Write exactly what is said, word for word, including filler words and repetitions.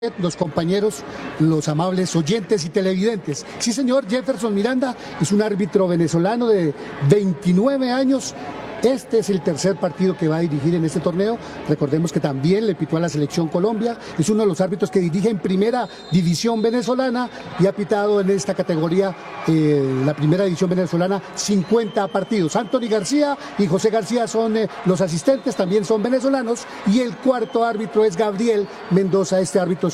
Los compañeros, los amables oyentes y televidentes. Sí, señor, Jefferson Miranda es un árbitro venezolano de veintinueve años. Este es el tercer partido que va a dirigir en este torneo. Recordemos que también le pitó a la Selección Colombia. Es uno de los árbitros que dirige en primera división venezolana y ha pitado en esta categoría, eh, la primera división venezolana, cincuenta partidos. Anthony García y José García son eh, los asistentes, también son venezolanos. Y el cuarto árbitro es Gabriel Mendoza, este árbitro